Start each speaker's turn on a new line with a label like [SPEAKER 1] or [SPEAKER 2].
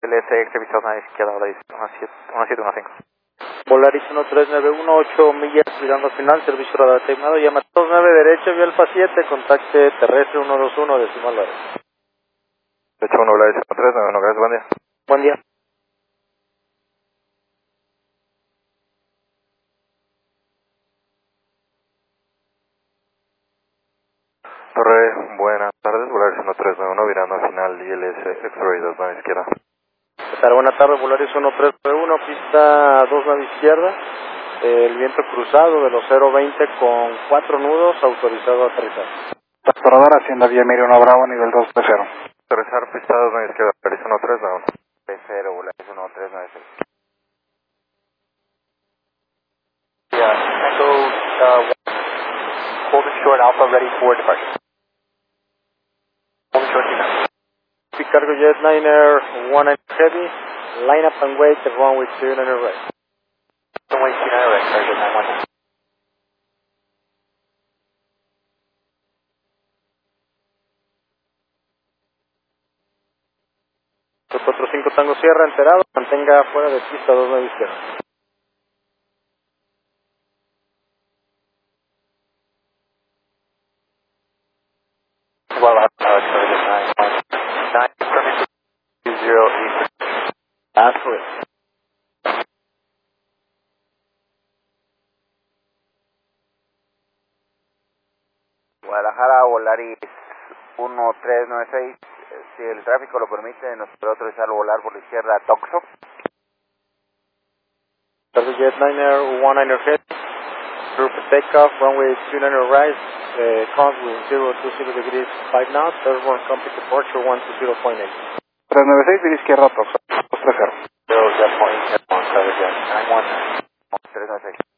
[SPEAKER 1] LSX visado a la izquierda, ahora dice 1715.
[SPEAKER 2] Volaris 1391, 8 millas, cuidando final, servicio radar asignado, llama 29 derecho, vía Alfa 7, contacte terrestre 121, decimal hora.
[SPEAKER 1] 81 Volaris 1391, gracias, buen día.
[SPEAKER 2] Buen día.
[SPEAKER 1] Torre, buenas tardes, Volaris 1391, virando a final ILS X-Ray 2 a la izquierda.
[SPEAKER 2] ¿Qué tal? Buenas tardes, Volaris 1391, pista 2 nave izquierda, el viento cruzado de los 020 con 4 nudos, autorizado a aterrizar.
[SPEAKER 3] Radar Hacienda Vía Miriam Bravo, nivel 2 de 0.
[SPEAKER 1] Aterrizar pista 2 a la izquierda, Volaris 1391.
[SPEAKER 4] P0, Volaris 1396.
[SPEAKER 1] Tango, hold it short, Alpha ready for departure. Hold it short, Tina.
[SPEAKER 2] Cargo Jetliner 19 Heavy, line up and wait, the runway 29 right.
[SPEAKER 1] Runway 29 right, target 919.
[SPEAKER 2] Los 45 Tango Sierra, enterado, mantenga fuera de pista 2 nave izquierda.
[SPEAKER 1] Well, target 919. 9
[SPEAKER 2] That's correct.
[SPEAKER 4] Guadalajara, Volaris 1396. Si el tráfico lo permite, nos puede autorizar volar por la izquierda a Toxo.
[SPEAKER 2] Cargo Jetliner 19 Heavy, group takeoff, runway 29 right, count with 020 degrees 5 knots, airborne complete departure 120.8.
[SPEAKER 3] 396, vía izquierda, Toxo, 230.
[SPEAKER 1] 0, jet point, 1, target 919.
[SPEAKER 4] 396.